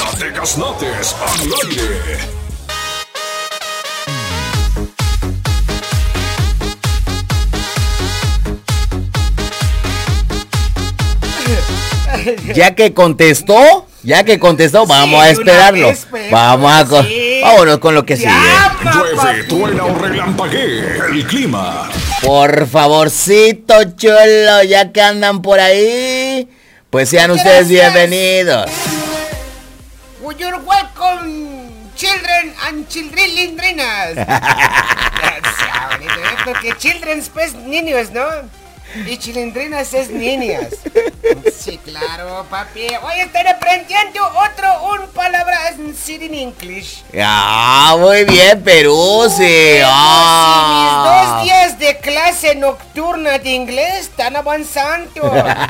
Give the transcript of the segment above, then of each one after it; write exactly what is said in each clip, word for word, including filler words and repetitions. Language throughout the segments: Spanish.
No te gasnotes al aire. Ya que contestó, ya que contestó, vamos sí, a esperarlo. Vez, pues, vamos a con... sí. Vámonos con lo que ya, sigue. Llueve, truena o relampaguee, el clima. Por favorcito, chulo, ya que andan por ahí, pues sean ustedes bienvenidos. Well, you're welcome, children and childrilinas. Porque children pues niños, ¿no? Y chilindrinas es niñas. Sí, claro, papi. Hoy estaré aprendiendo otro, un palabra en Sitting English. Ah, muy bien, Peruzzi. Ah. Mis dos días de clase nocturna de inglés están avanzando.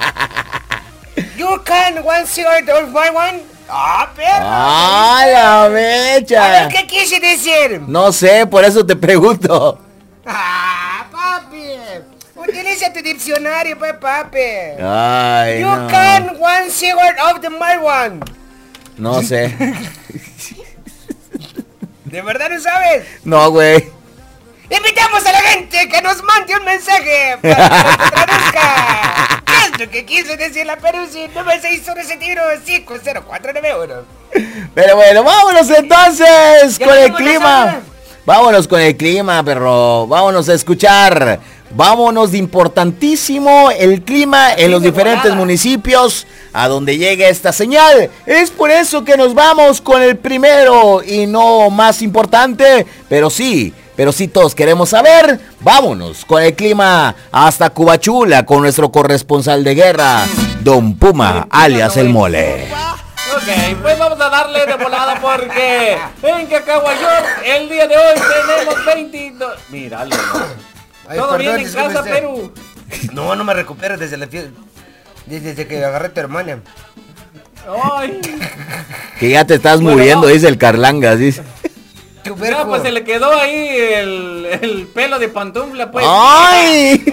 You can one cigarette of my one. Ah, perro. Ah, la mecha. A ver, ¿qué quise decir? No sé, por eso te pregunto. Ah, papi. Utiliza tu diccionario, pues, papi. Ay, You no. can one cigarette of the my one. No sé. ¿De verdad no sabes? No, güey. Invitamos a la gente que nos mande un mensaje para que nos traduzca. ¿Qué es lo que quiso decir la Peruzzi? nueve seis uno siete uno cinco cero cuatro nueve uno. Pero bueno, vámonos entonces con el clima. Vámonos con el clima, perro. Vámonos a escuchar. Vámonos de importantísimo el clima en los diferentes municipios a donde llega esta señal. Es por eso que nos vamos con el primero y no más importante, pero sí, pero sí todos queremos saber. Vámonos con el clima hasta Cubachula con nuestro corresponsal de guerra, Don Puma, alias El Mole. Ok, pues vamos a darle de volada porque en Cacahuayón el día de hoy tenemos veintidós. Míralo. Ay, todo perdón, bien en casa, Perú. No, no me recupero desde la fiesta. Desde, desde que agarré a tu hermana. Ay. Que ya te estás bueno, muriendo, no. Dice el Carlangas, dice. Ya, pues se le quedó ahí el, el pelo de pantufla, pues. ¡Ay!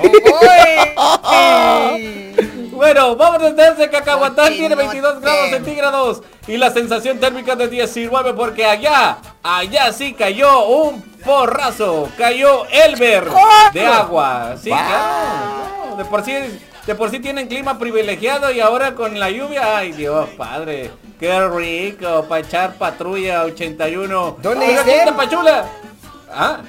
¡Ay! Bueno, vámonos desde Cacahuatán, tiene veintidós grados centígrados y la sensación térmica de diecinueve porque allá, allá sí cayó un porrazo, cayó Elber de agua. Sí, wow. Claro, de por sí, de por sí tienen clima privilegiado y ahora con la lluvia, ay Dios padre, qué rico para echar patrulla ochenta y uno. ¿Dónde dice? Tapachula. ¿Ah?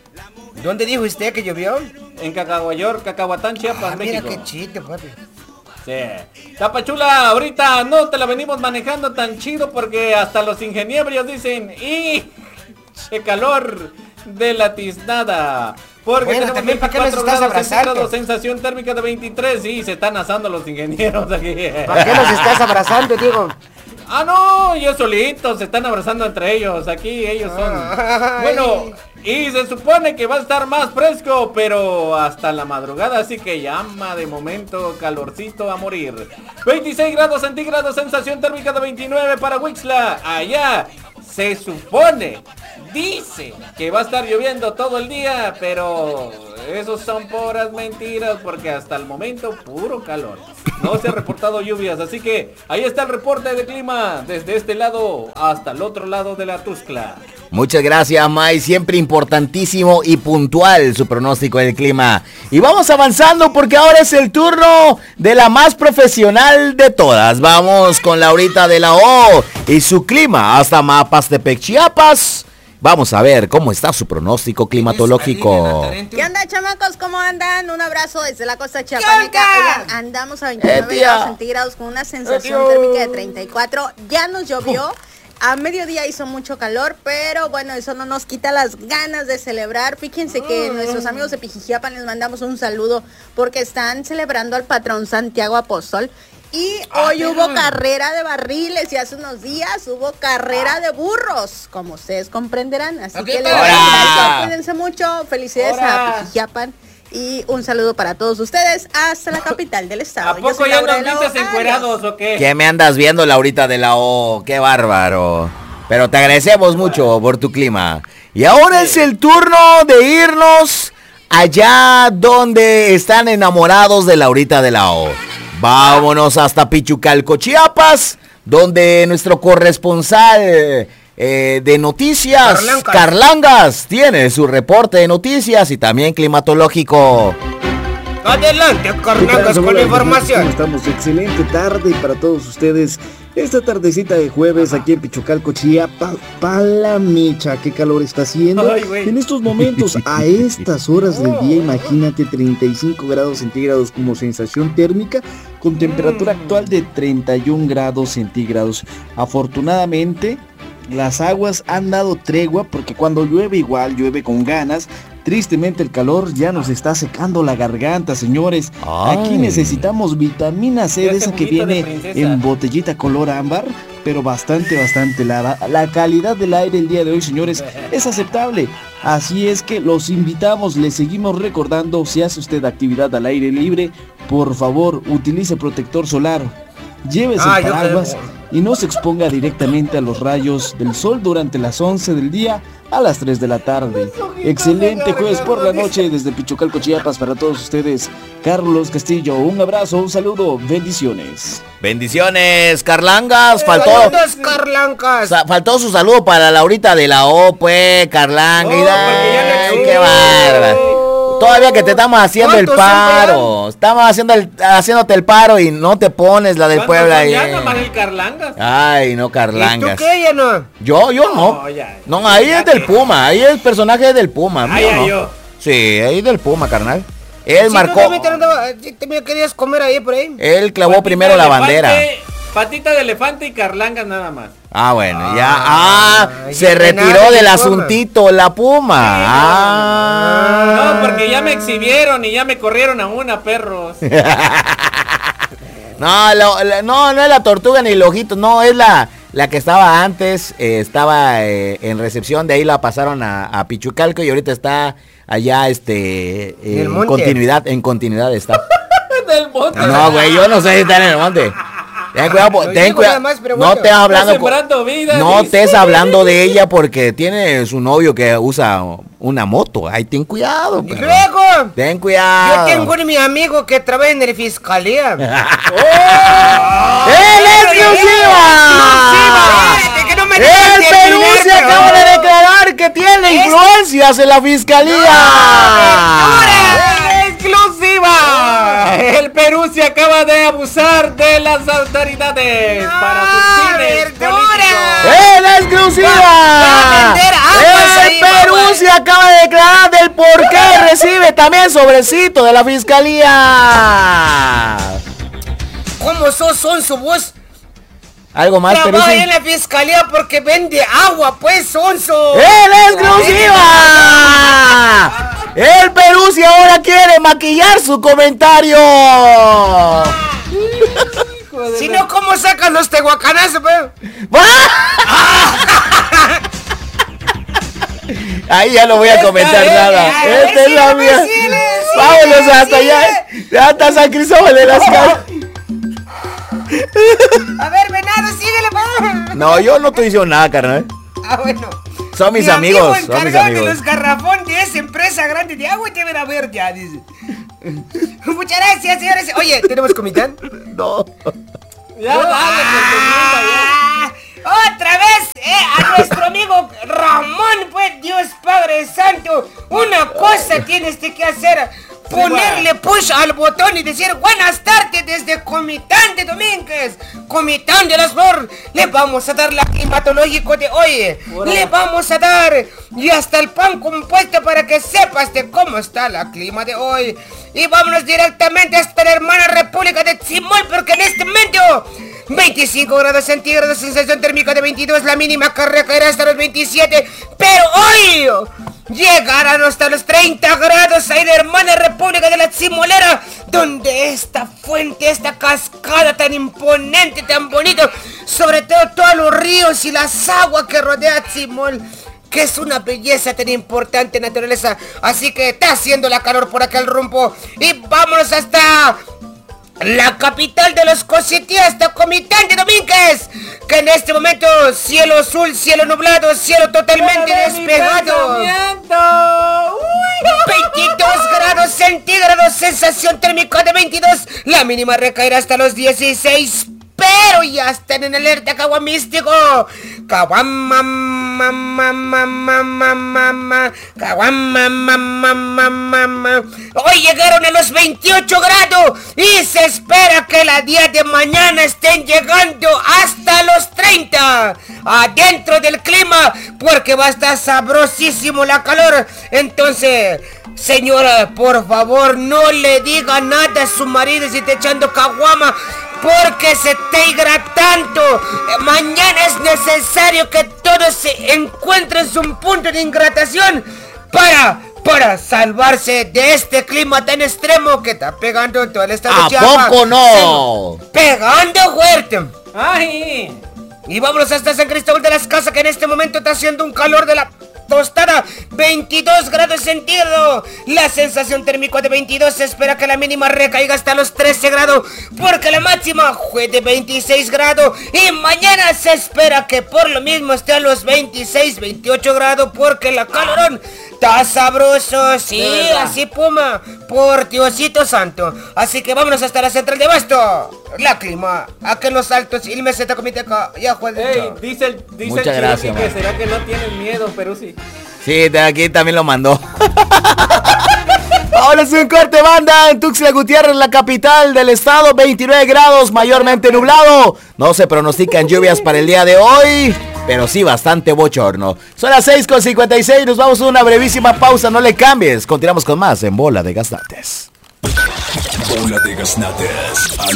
¿Dónde dijo usted que llovió? En Cacahuayón, Cacahuatán, Chiapas, ah, México. Mira qué chiste, papi. Sí. Tapachula, ahorita no te la venimos manejando tan chido porque hasta los ingenieros dicen ¡y! ¡Qué calor de la tiznada! Porque bueno, tenemos veinticuatro grados centígrados, sensación térmica de veintitrés. Sí, se están asando los ingenieros aquí. ¿Para qué los estás abrazando, Diego? Ah, no, ellos solitos se están abrazando entre ellos. Aquí ellos son. Ay. Bueno, y se supone que va a estar más fresco, pero hasta la madrugada, así que llama de momento calorcito a morir. veintiséis grados centígrados, sensación térmica de veintinueve para Huixla. Allá se supone, dice que va a estar lloviendo todo el día, pero esos son puras mentiras porque hasta el momento puro calor. No se ha reportado lluvias, así que ahí está el reporte de clima desde este lado hasta el otro lado de la Tuxtla. Muchas gracias, May, siempre importantísimo y puntual su pronóstico del clima. Y vamos avanzando porque ahora es el turno de la más profesional de todas. Vamos con Laurita de la O y su clima hasta Mapastepec, Chiapas. Vamos a ver cómo está su pronóstico climatológico. ¿Qué onda, chamacos? ¿Cómo andan? Un abrazo desde la costa chiapaneca. Oigan, andamos a veintinueve grados centígrados con una sensación térmica de treinta y cuatro. Ya nos llovió. A mediodía hizo mucho calor, pero bueno, eso no nos quita las ganas de celebrar. Fíjense que nuestros amigos de Pijijiapan les mandamos un saludo porque están celebrando al patrón Santiago Apóstol. Y hoy ah, hubo no. carrera de barriles y hace unos días hubo carrera ah. de burros, como ustedes comprenderán. Así okay, que les gracias, cuídense mucho, felicidades Hola. a Pijijiapan y un saludo para todos ustedes hasta la capital del estado. ¿A poco ya nos viste encuerados o qué? ¿Qué me andas viendo, Laurita de la O? ¡Qué bárbaro! Pero te agradecemos mucho por tu clima. Y ahora sí. es el turno de irnos allá donde están enamorados de Laurita de la O. Vámonos hasta Pichucalco, Chiapas, donde nuestro corresponsal eh, de noticias, Carlangas. Carlangas, tiene su reporte de noticias y también climatológico. Adelante, Carlangas, con la información. ¿Cómo estamos? Excelente tarde para todos ustedes. Esta tardecita de jueves aquí en Pichucalco, Chiapas, Palamicha, qué calor está haciendo. Ay, en estos momentos, a estas horas del día, imagínate, treinta y cinco grados centígrados como sensación térmica, con temperatura actual de treinta y un grados centígrados. Afortunadamente, las aguas han dado tregua porque cuando llueve igual, llueve con ganas. Tristemente el calor ya nos está secando la garganta, señores. Ay. Aquí necesitamos vitamina C, de Ese esa que juguito de viene princesa. en botellita color ámbar, pero bastante, bastante helada. La calidad del aire el día de hoy, señores, es aceptable. Así es que los invitamos, les seguimos recordando, si hace usted actividad al aire libre, por favor, utilice protector solar. Llévese Ah, el yo paraguas creo. y no se exponga directamente a los rayos del sol durante las once del día a las tres de la tarde. Excelente jueves por la noche desde Pichucalco, Chiapas para todos ustedes. Carlos Castillo, un abrazo, un saludo, bendiciones. Bendiciones, Carlangas. Faltó, Saludos, Carlangas. sa- faltó su saludo para Laurita de la O, pues, Carlanga. No, y da- porque ya le- Ay, qué bárbaro. Todavía que te estamos haciendo el ¿Cuántos son, paro. Estamos haciendo el, haciéndote el paro y no te pones la del ¿Cuántos Puebla. son? y- Ya nomás el Carlangas. Ay, no, ¿Y tú Carlangas. qué, ya no? Yo, yo no. No, ya. No, ahí es del Puma. Ahí el personaje es del Puma. Ay, mío ay, no. yo. Sí, ahí es del Puma, carnal. Él Sí, marcó. tú también te andaba- sí, también querías comer ahí por ahí. Él clavó Patita primero de la elefante, bandera. Patita de elefante y Carlangas nada más. Ah, bueno, ya. Ah, Ah, ya se que retiró nada, del el Puma. asuntito la Puma. Ah. No, porque ya me exhibieron y ya me corrieron a una, perros. No, lo- la- no, no es la tortuga ni el ojito, no, es la, la que estaba antes, eh, estaba eh, en recepción, de ahí la pasaron a, a Pichucalco y ahorita está allá, este, eh, En el en monte. continuidad, en continuidad está. Del monte. No, güey, yo no sé si está en el monte. Ten cuidado, po- Yo ten digo cuidado. nada más, pero bueno. No estés hablando, Está sembrando vida, no dice. estés hablando de ella porque tiene su novio que usa una moto. Ay, ten cuidado. Y perro. luego, Ten yo cuidado. tengo un mi amigo que trabaja en la fiscalía. ¡El exclusiva! ¡Exclusiva! Que no me dejan El Perú terminar, se pero- acaba de declarar que tiene Es- influencias en la fiscalía. ¡Exclusiva! El Perú se acaba de abusar de las autoridades para sus fines verdura. políticos. ¡El exclusiva! Va a vender aguas El ahí, Perú guagua. se acaba de declarar del por qué recibe también sobrecito de la fiscalía. ¿Cómo sos sonso vos? Algo más, Perú. Trabaja en la fiscalía porque vende agua, pues, sonso. ¡El exclusiva! El Perú si ahora quiere maquillar su comentario. Si no, ¿cómo sacas los tehuacanazos, pues? Ahí ya no voy a comentar es, nada. ay, Esta es sí, la no me mía. sigue, sí, Vámonos me hasta sigue. allá. Hasta San Cristóbal de las Casas. A ver, venado, síguele, pues. No, yo no estoy diciendo nada, carnal. Ah, bueno. Son mis Mi amigo amigos, son mis encargado amigos. de los garrafones de esa empresa grande de agua y te verá ver ya, dice. Muchas gracias, señores. Oye, ¿tenemos comitán? No. Ya, dale, Ah, otra vez, eh, a nuestro amigo Ramón, pues, Dios Padre Santo, una cosa tienes que hacer, ponerle push al botón y decir buenas tardes desde Comitán de Domínguez, Comitán de las Flor, le vamos a dar la climatológico de hoy, le vamos a dar y hasta el pan compuesto para que sepas de cómo está la clima de hoy. Y vámonos directamente hasta la hermana República de Tzimol, porque en este momento veinticinco grados centígrados, sensación térmica de veintidós, la mínima que recaerá hasta los veintisiete, pero hoy llegarán hasta los treinta grados ahí de hermana República de la Tzimolera, donde esta fuente, esta cascada tan imponente, tan bonito, sobre todo todos los ríos y las aguas que rodea Tzimol, que es una belleza tan importante naturaleza. Así que está haciendo la calor por aquel rumbo y vámonos hasta la capital de los Cositías, hasta Comitán de Domínguez, que en este momento cielo azul, cielo nublado, cielo totalmente despejado, veintidós grados centígrados, sensación térmica de veintidós, la mínima recaerá hasta los dieciséis, pero ya están en alerta caguamístico. Caguamamamamamamama, caguamamamamamama. Hoy llegaron a los veintiocho grados y se espera que la día de mañana estén llegando hasta los treinta. Adentro del clima, porque va a estar sabrosísimo la calor. Entonces, señora, por favor, no le diga nada a su marido si está echando caguama, porque se está hidratando. Mañana es necesario que todos se encuentren un punto de hidratación para... para salvarse de este clima tan extremo que está pegando en todo el estado de Chiapas. ¿A poco no? Sí, pegando fuerte. ¡Ay! Y vámonos hasta San Cristóbal de las Casas, que en este momento está haciendo un calor de la tostada, veintidós grados centígrados. La sensación térmica de veintidós, se espera que la mínima recaiga hasta los trece grados, porque la máxima fue de veintiséis grados. Y mañana se espera que por lo mismo esté a los veintiséis, veintiocho grados, porque la calorón está sabroso. Sí, así Puma, por Diosito santo. Así que vámonos hasta la central de Abasto. La clima, aquí en los altos, y el meseta comiteca, ya juega. Ey, dice el, dice Muchas el gracias, que man. será que no tienen miedo, pero sí. Sí, de aquí también lo mandó. Ahora es un corte, banda. En Tuxtla Gutiérrez, la capital del estado, veintinueve grados, mayormente nublado. No se pronostican lluvias para el día de hoy, pero sí bastante bochorno. Son las seis con cincuenta y seis, nos vamos a una brevísima pausa, no le cambies. Continuamos con más en Bola de Gaznantes. Bola de Gaznantes.